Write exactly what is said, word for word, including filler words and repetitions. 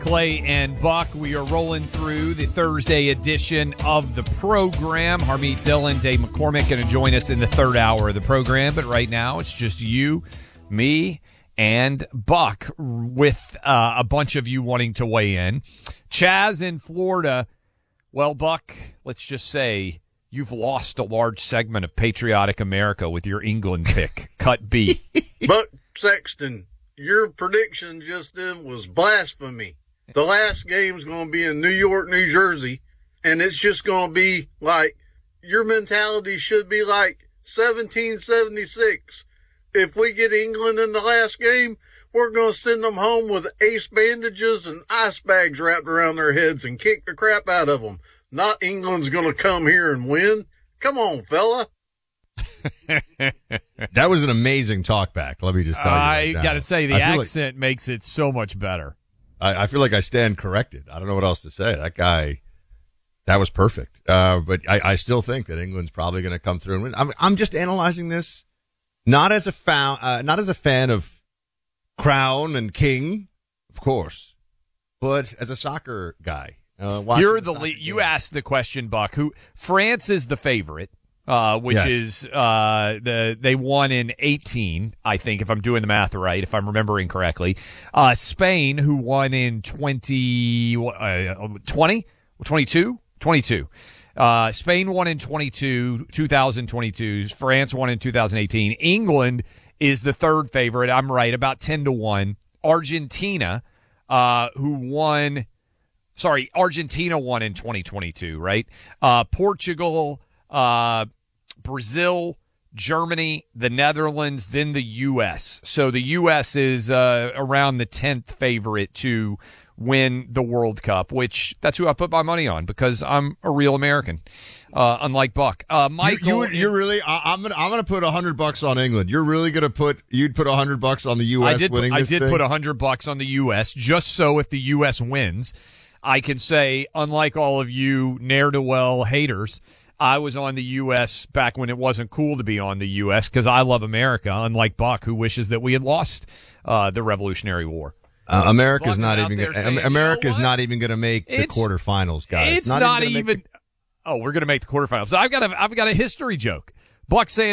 Clay and Buck, we are rolling through the Thursday edition of the program. Harmeet Dillon, Dave McCormick going to join us in the third hour of the program. But right now, it's just you, me, and Buck with uh, a bunch of you wanting to weigh in. Chaz in Florida. Well, Buck, let's just say you've lost a large segment of patriotic America with your England pick. Cut B. Buck Sexton, your prediction just then was blasphemy. The last game's going to be in New York, New Jersey, and it's just going to be like, your mentality should be like seventeen seventy-six. If we get England in the last game, we're going to send them home with ace bandages and ice bags wrapped around their heads and kick the crap out of them. Not England's going to come here and win. Come on, fella. That was an amazing talkback. Let me just tell you. I right got to say, the I accent like, makes it so much better. I, I feel like I stand corrected. I don't know what else to say. That guy, that was perfect. Uh, but I, I still think that England's probably going to come through and win. I'm, I'm just analyzing this not as a fan, uh, not as a fan of Crown and King, of course, but as a soccer guy. Uh, You're the, the le- you asked the question, Buck. Who France is the favorite. Uh, which yes. is uh, the they won in eighteen, I think, if I'm doing the math right, if I'm remembering correctly. Uh, Spain, who won in twenty, uh, twenty, twenty-two, twenty-two. Uh, Spain won in twenty-two, twenty twenty-two. France won in two thousand eighteen. England is the third favorite. I'm right, about ten to one. Argentina, uh, who won, sorry, Argentina won in twenty twenty-two, right? Uh, Portugal. Uh, Brazil, Germany, the Netherlands, then the U S. So the U S is uh, around the tenth favorite to win the World Cup, which that's who I put my money on because I'm a real American, uh, unlike Buck. Uh, Michael, you, you, you're really. I, I'm gonna. I'm gonna put a hundred bucks on England. You're really gonna put. You'd put a hundred bucks on the U S. I did. Winning I this did thing? put a hundred bucks on the U S. just so if the U S wins, I can say, unlike all of you ne'er-do-well haters, I was on the U S back when it wasn't cool to be on the U S because I love America, unlike Buck, who wishes that we had lost uh, the Revolutionary War. Uh, America's Buck not even gonna, saying, America's you know not even going to make the it's, quarterfinals, guys. It's not, not even. even the- oh, we're going to make the quarterfinals. I've got a I've got a history joke. Buck saying